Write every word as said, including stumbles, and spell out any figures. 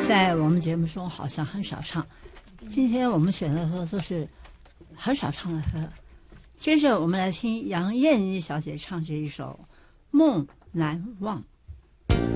在我们节目中好像很少唱，今天我们选的歌都是很少唱的歌。接着我们来听杨燕妮小姐唱这一首《梦难忘》。